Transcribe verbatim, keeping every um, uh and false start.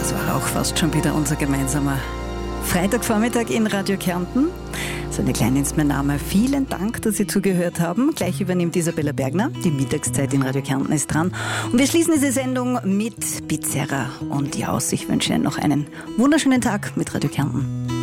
Das war auch fast schon wieder unser gemeinsamer Freitagvormittag in Radio Kärnten. So eine kleine Inspirnahme. Vielen Dank, dass Sie zugehört haben. Gleich übernimmt Isabella Bergner. Die Mittagszeit in Radio Kärnten ist dran. Und wir schließen diese Sendung mit Bizerra und Jaus. Ich wünsche Ihnen noch einen wunderschönen Tag mit Radio Kärnten.